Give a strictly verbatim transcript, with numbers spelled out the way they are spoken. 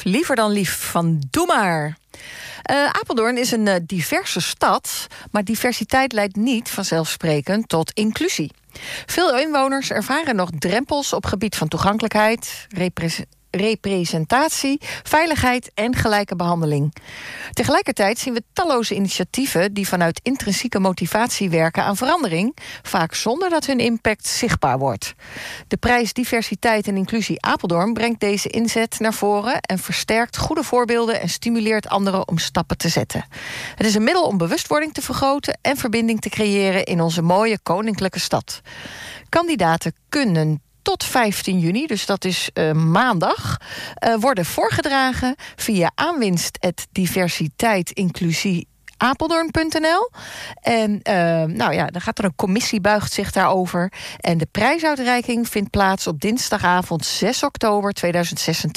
Liever dan lief van Doe maar. Uh, Apeldoorn is een uh, diverse stad, maar diversiteit leidt niet vanzelfsprekend tot inclusie. Veel inwoners ervaren nog drempels op gebied van toegankelijkheid, repres- representatie, veiligheid en gelijke behandeling. Tegelijkertijd zien we talloze initiatieven die vanuit intrinsieke motivatie werken aan verandering, vaak zonder dat hun impact zichtbaar wordt. De prijs Diversiteit en Inclusie Apeldoorn brengt deze inzet naar voren en versterkt goede voorbeelden en stimuleert anderen om stappen te zetten. Het is een middel om bewustwording te vergroten en verbinding te creëren in onze mooie koninklijke stad. Kandidaten kunnen tot vijftien juni, dus dat is uh, maandag, uh, worden voorgedragen via aanwinst at diversiteit inclusie apeldoorn punt n l. En uh, nou ja, dan gaat er een commissie, buigt zich daarover. En de prijsuitreiking vindt plaats op dinsdagavond zes oktober tweeduizend zesentwintig.